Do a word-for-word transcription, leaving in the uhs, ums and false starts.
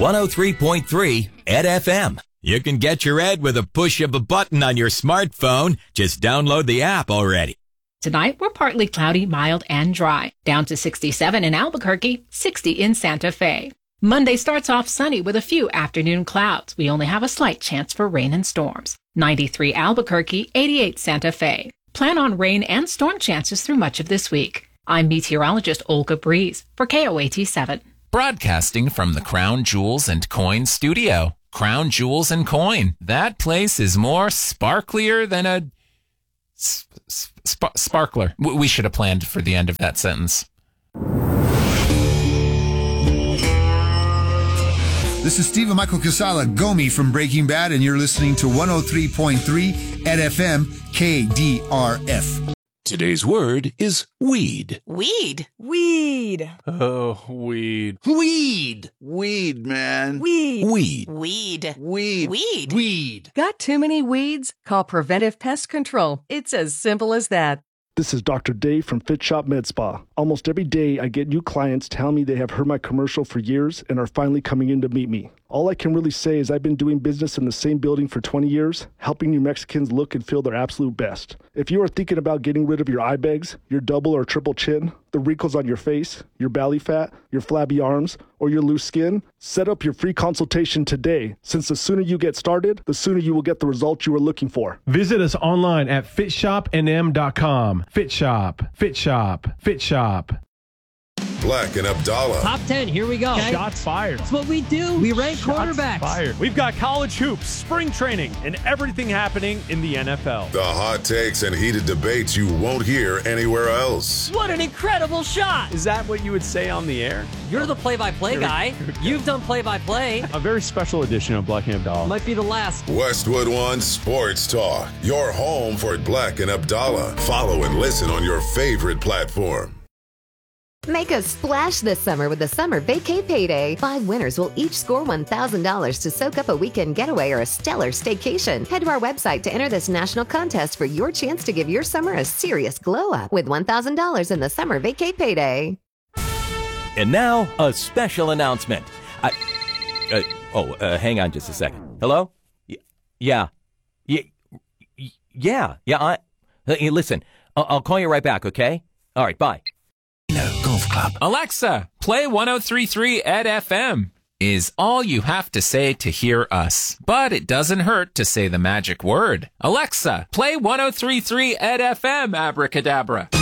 one oh three point three Ed F M. You can get your Ed with a push of a button on your smartphone. Just download the app already. Tonight, we're partly cloudy, mild, and dry. Down to sixty-seven in Albuquerque, sixty in Santa Fe. Monday starts off sunny with a few afternoon clouds. We only have a slight chance for rain and storms. ninety-three Albuquerque, eighty-eight Santa Fe. Plan on rain and storm chances through much of this week. I'm meteorologist Olga Breeze for K O A T seven. Broadcasting from the Crown Jewels and Coin studio. Crown Jewels and Coin. That place is more sparklier than a sp- sparkler. We should have planned for the end of that sentence. This is Stephen Michael Casala, Gomi from Breaking Bad, and you're listening to one oh three point three at F M K D R F. Today's word is weed. Weed? Weed. Oh, weed. Weed. Weed, man. Weed. Weed. Weed. Weed. Weed. Weed. Got too many weeds? Call Preventive Pest Control. It's as simple as that. This is Doctor Dave from Fit Shop Med Spa. Almost every day, I get new clients tell me they have heard my commercial for years and are finally coming in to meet me. All I can really say is I've been doing business in the same building for twenty years, helping New Mexicans look and feel their absolute best. If you are thinking about getting rid of your eye bags, your double or triple chin, the wrinkles on your face, your belly fat, your flabby arms, or your loose skin, set up your free consultation today, since the sooner you get started, the sooner you will get the results you are looking for. Visit us online at fit shop n m dot com. Fit Shop, Fit Shop, Fit Shop. Black and Abdallah. Top ten, here we go. Okay. Shots fired. That's what we do. We rank Shots quarterbacks. Fired. We've got college hoops, spring training, and everything happening in the N F L. The hot takes and heated debates you won't hear anywhere else. What an incredible shot. Is that what you would say on the air? You're the play-by-play guy. You've done play-by-play. A very special edition of Black and Abdallah. Might be the last. Westwood One Sports Talk. Your home for Black and Abdallah. Follow and listen on your favorite platform. Make a splash this summer with the Summer Vacay Payday. Five winners will each score one thousand dollars to soak up a weekend getaway or a stellar staycation. Head to our website to enter this national contest for your chance to give your summer a serious glow up with one thousand dollars in the Summer Vacay Payday. And now, a special announcement. I, uh, oh, uh, hang on just a second. Hello? Y- yeah. Y- y- yeah. Yeah, I... Uh, listen, I'll, I'll call you right back, okay? All right, bye. Golf Club. Alexa, play one oh three point three Ed F M is all you have to say to hear us. But it doesn't hurt to say the magic word. Alexa, play one oh three point three Ed F M, abracadabra.